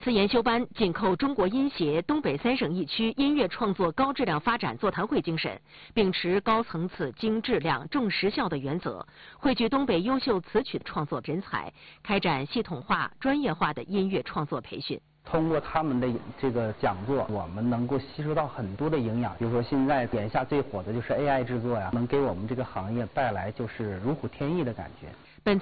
此研修班紧扣中国音协东北3省1区音乐创作高质量发展座谈会精神，秉持高层次、精质量、重实效的原则，汇聚东北优秀词曲创作人才，开展系统化、专业化的音乐创作培训。 通过他们的这个讲座，我们能够吸收到很多的营养。比如说，现在眼下最火的就是 AI 制作呀，能给我们这个行业带来就是如虎添翼的感觉。